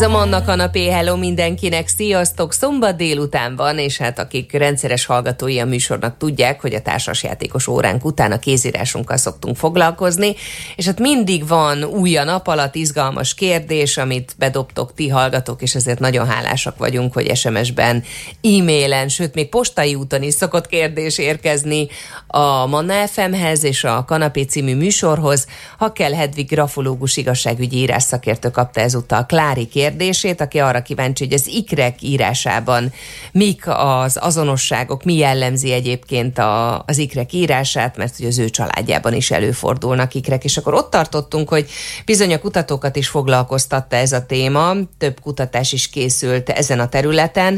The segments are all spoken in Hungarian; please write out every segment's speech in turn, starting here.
Ez a Manna Kanapé, hello mindenkinek, sziasztok! Szombat délután van, és hát akik rendszeres hallgatói a műsornak tudják, hogy a társasjátékos óránk után a kézírásunkkal szoktunk foglalkozni, és hát mindig van új a nap alatt izgalmas kérdés, amit bedobtok ti hallgatók, és ezért nagyon hálásak vagyunk, hogy SMS-ben, e-mailen, sőt még postai úton is szokott kérdés érkezni a Manna FM-hez és a Kanapé című műsorhoz. Hakkel Hedvig grafológus igazságügyi írásszakértő kapta ezúttal Klári kérdését, aki arra kíváncsi, hogy az ikrek írásában mik az azonosságok, mi jellemzi egyébként az ikrek írását, mert hogy az ő családjában is előfordulnak ikrek, és akkor ott tartottunk, hogy bizony a kutatókat is foglalkoztatta ez a téma, több kutatás is készült ezen a területen,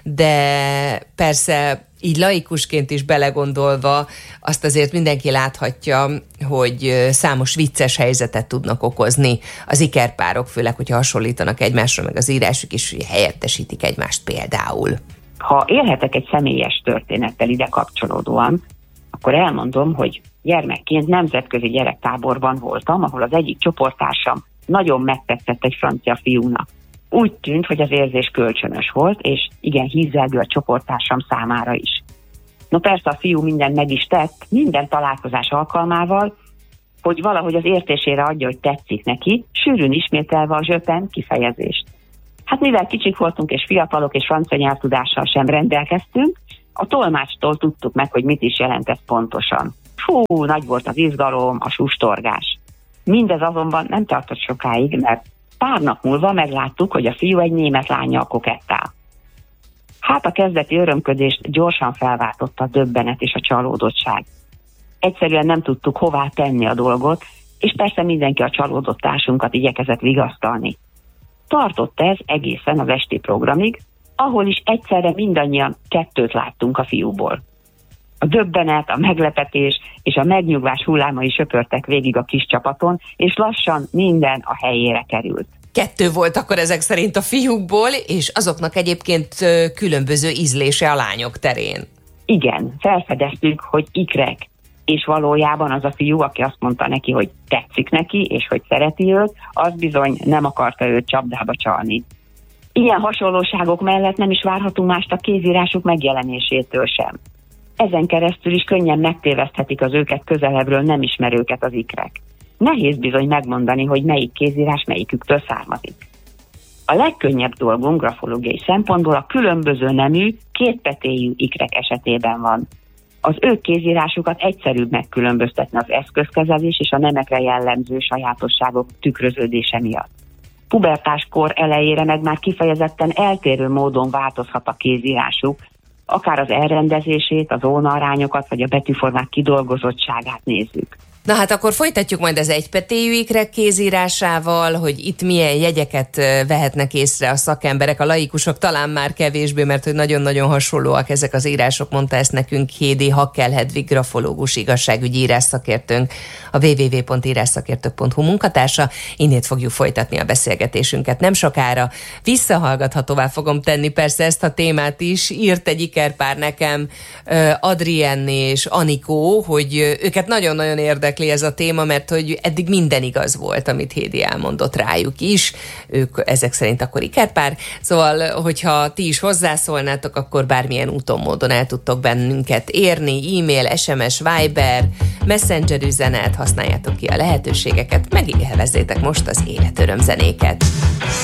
de persze így laikusként is belegondolva azt azért mindenki láthatja, hogy számos vicces helyzetet tudnak okozni az ikerpárok, főleg, hogyha hasonlítanak egymásra, meg az írásuk is helyettesítik egymást például. Ha élhetek egy személyes történettel ide kapcsolódóan, akkor elmondom, hogy gyermekként nemzetközi gyerektáborban voltam, ahol az egyik csoporttársam nagyon megtetszett egy francia fiúnak. Úgy tűnt, hogy az érzés kölcsönös volt, és igen hízelgő a csoporttársam számára is. No persze a fiú mindent meg is tett, minden találkozás alkalmával, hogy valahogy az értésére adja, hogy tetszik neki, sűrűn ismételve a zsöpen kifejezést. Hát mivel kicsik voltunk és fiatalok és francia nyelvtudással sem rendelkeztünk, a tolmácstól tudtuk meg, hogy mit is jelent ez pontosan. Fú, nagy volt az izgalom, a sustorgás. Mindez azonban nem tartott sokáig, mert pár nap múlva megláttuk, hogy a fiú egy német lánnyal kokettál. Hát a kezdeti örömködést gyorsan felváltotta a döbbenet és a csalódottság. Egyszerűen nem tudtuk hová tenni a dolgot, és persze mindenki a csalódott társunkat igyekezett vigasztalni. Tartott ez egészen az esti programig, ahol is egyszerre mindannyian kettőt láttunk a fiúból. A döbbenet, a meglepetés és a megnyugvás hullámai söpörtek végig a kis csapaton, és lassan minden a helyére került. Kettő volt akkor ezek szerint a fiúkból, és azoknak egyébként különböző ízlése a lányok terén. Igen, felfedeztük, hogy ikrek, és valójában az a fiú, aki azt mondta neki, hogy tetszik neki, és hogy szereti őt, az bizony nem akarta őt csapdába csalni. Ilyen hasonlóságok mellett nem is várhatunk mást a kézírásuk megjelenésétől sem. Ezen keresztül is könnyen megtéveszthetik az őket közelebbről nem ismerőket az ikrek. Nehéz bizony megmondani, hogy melyik kézírás melyiküktől származik. A legkönnyebb dolgunk grafológiai szempontból a különböző nemű, kétpetéjű ikrek esetében van. Az ő kézírásukat egyszerűbb megkülönböztetni az eszközkezelés és a nemekre jellemző sajátosságok tükröződése miatt. Pubertáskor elejére meg már kifejezetten eltérő módon változhat a kézírásuk, akár az elrendezését, az ónaarányokat vagy a betűformák kidolgozottságát nézzük. Na hát akkor folytatjuk majd az egypetéjű ikrek kézírásával, hogy itt milyen jegyeket vehetnek észre a szakemberek, a laikusok talán már kevésbé, mert hogy nagyon-nagyon hasonlóak ezek az írások, mondta ezt nekünk Hakkel Hedvig grafológus igazságügyi írásszakértőnk, a www.írásszakértők.hu munkatársa. Innét fogjuk folytatni a beszélgetésünket nem sokára. Visszahallgathatóvá fogom tenni persze ezt a témát is. Írt egy ikerpár nekem, Adrienne és Anikó, hogy őket nagyon-nagyon érdekli ez a téma, mert hogy eddig minden igaz volt, amit Hédi elmondott rájuk is. Ők ezek szerint akkor ikerpár. Szóval, hogyha ti is hozzászólnátok, akkor bármilyen úton, módon el tudtok bennünket érni, e-mail, SMS, Viber, Messenger üzenet, használjátok ki a lehetőségeket, megélvezzétek most az életörömzenéket.